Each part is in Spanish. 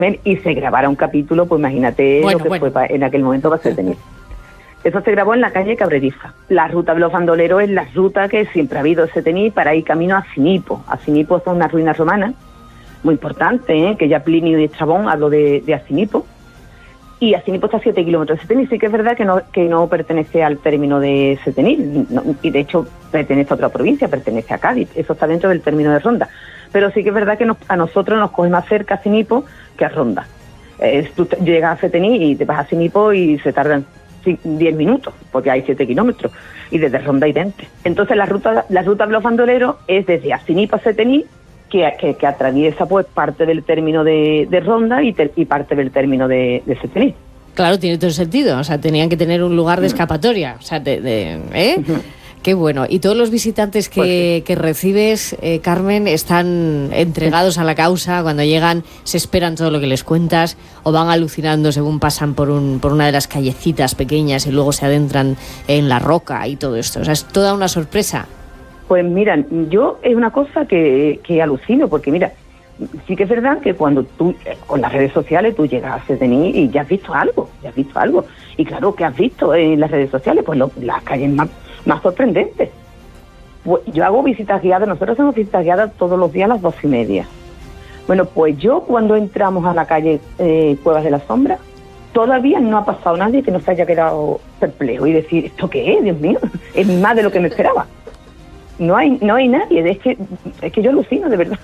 y se grabara un capítulo, pues imagínate lo que fue en aquel momento para Setenil. Eso se grabó en la calle Cabreriza. La ruta de los bandoleros es la ruta que siempre ha habido en Setenil para ir camino a Acinipo. Acinipo es una ruina romana muy importante, que ya Plinio y Estrabón habló de Acinipo. Y Acinipo está a 7 kilómetros de Setenil. Sí que es verdad que no pertenece al término de Setenil, y de hecho pertenece a otra provincia, pertenece a Cádiz. Eso está dentro del término de Ronda. Pero sí que es verdad que a nosotros nos coge más cerca Acinipo que a Ronda. Tú llegas a Setenil y te vas a Acinipo y se tardan 10 minutos, porque hay 7 kilómetros, y desde Ronda hay 20. Entonces la ruta de los bandoleros es desde Acinipo a Setenil, que atraviesa pues parte del término de Ronda y parte del término de Setenil. Claro, tiene todo el sentido, o sea, tenían que tener un lugar de escapatoria, o sea, Qué bueno. ¿Y todos los visitantes que recibes, Carmen, están entregados a la causa? Cuando llegan, ¿se esperan todo lo que les cuentas o van alucinando según pasan por una de las callecitas pequeñas y luego se adentran en la roca y todo esto? O sea, es toda una sorpresa. Pues mira, yo es una cosa que alucino, porque mira, sí que es verdad que cuando tú, con las redes sociales, tú llegas a Setenil y ya has visto algo. Y claro, ¿qué has visto en las redes sociales? Pues las calles más sorprendentes. Pues yo hago visitas guiadas, nosotros hacemos visitas guiadas todos los días a las 2:30. Bueno, pues yo cuando entramos a la calle Cuevas de la Sombra, todavía no ha pasado nadie que no se haya quedado perplejo y decir, ¿esto qué es? Dios mío, es más de lo que me esperaba. No hay nadie, es que yo alucino, de verdad.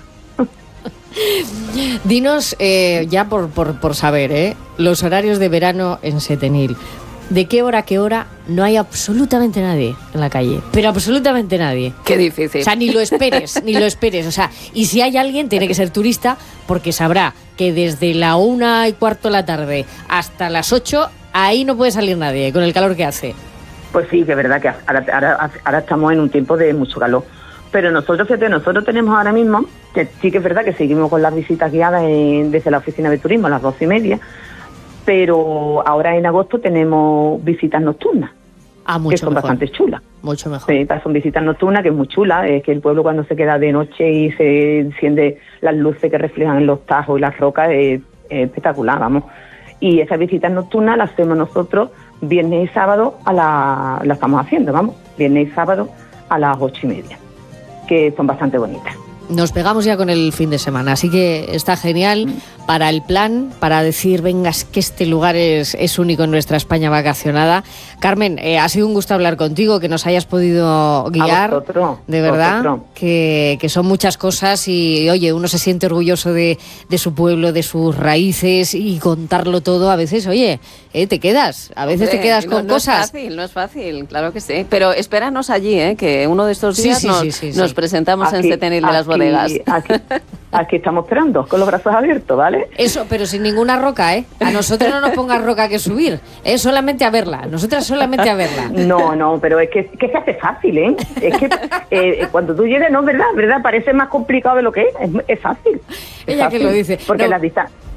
Dinos, ya por saber, los horarios de verano en Setenil. ¿De qué hora a qué hora no hay absolutamente nadie en la calle? Pero absolutamente nadie. Qué difícil. O sea, ni lo esperes. O sea, y si hay alguien, tiene que ser turista, porque sabrá que desde la 1:15 de la tarde hasta las 8, ahí no puede salir nadie, con el calor que hace. Pues sí, que es verdad que ahora estamos en un tiempo de mucho calor. Pero nosotros tenemos ahora mismo, que sí que es verdad que seguimos con las visitas guiadas desde la oficina de turismo a las 12:30, pero ahora en agosto tenemos visitas nocturnas, mucho que son mejor. bastante chulas. Mucho mejor. Sí, son visitas nocturnas, que es muy chula, es que el pueblo cuando se queda de noche y se enciende las luces que reflejan en los tajos y las rocas, es espectacular, vamos. Y esas visitas nocturnas las hacemos nosotros viernes y sábado la estamos haciendo, vamos, viernes y sábado a las 8:30, que son bastante bonitas. Nos pegamos ya con el fin de semana, así que está genial para el plan, para decir, venga, es que este lugar es único en nuestra España vacacionada. Carmen, ha sido un gusto hablar contigo, que nos hayas podido guiar, de verdad, que son muchas cosas y, oye, uno se siente orgulloso de su pueblo, de sus raíces, y contarlo todo, a veces, oye, te quedas, a veces te quedas con cosas. No es fácil, claro que sí, pero espéranos allí, que uno de estos días nos presentamos en Setenil de las Bodegas. Aquí estamos esperando, con los brazos abiertos, ¿vale? Eso, pero sin ninguna roca, A nosotros no nos pongas roca que subir, solamente a verla, nosotras solamente a verla. No, pero es que se hace fácil, Es que cuando tú llegas, no, ¿verdad? Parece más complicado de lo que es fácil. Ella fácil, que lo dice. Porque